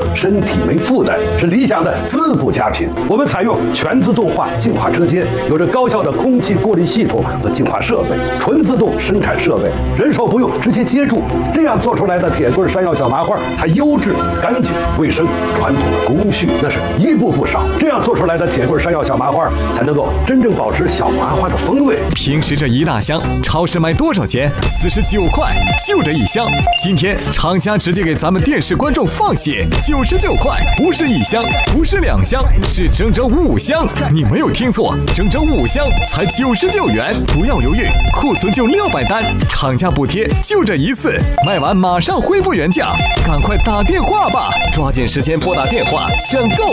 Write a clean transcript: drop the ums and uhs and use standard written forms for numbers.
身体没负担，是理想的滋补佳品。我们采用全自动化净化车间，有着高效的空气过滤系统和净化设备，纯自动生产设备，人手不用，直接接住。这样做出来的铁棍山药小麻花才优质、干净、卫生。传统的工序那是一步不少，这样做出来的铁棍山药小麻花才能够真正保持小麻花的风味。 平时这一大箱，超市卖多少钱？49块，就这一箱。今天厂家直接给咱们电视观众放血，99块，不是一箱，不是2箱，是整整5箱。你没有听错，整整5箱才99元。不要犹豫，库存就600单，厂家补贴就这一次，卖完马上恢复原价，赶快打电话吧，抓紧时间拨打电话抢购。